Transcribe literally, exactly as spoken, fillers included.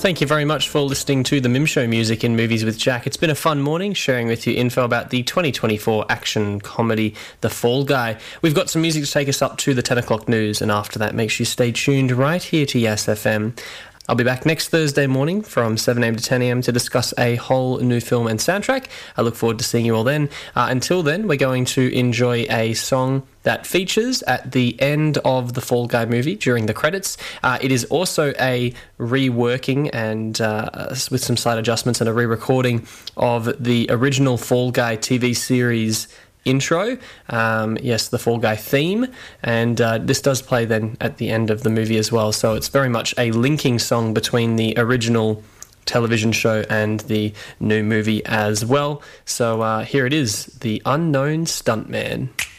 Thank you very much for listening to the Mim Show music in Movies with Jack. It's been a fun morning sharing with you info about the twenty twenty-four action comedy The Fall Guy. We've got some music to take us up to the ten o'clock news, and after that, make sure you stay tuned right here to Yes F M. I'll be back next Thursday morning from seven a.m. to ten a.m. to discuss a whole new film and soundtrack. I look forward to seeing you all then. Uh, until then, we're going to enjoy a song that features at the end of the Fall Guy movie during the credits. Uh, it is also a reworking and uh, with some slight adjustments and a re-recording of the original Fall Guy T V series intro, um, yes, the Fall Guy theme, and uh, this does play then at the end of the movie as well, so it's very much a linking song between the original television show and the new movie as well. So uh, here it is, The Unknown Stuntman.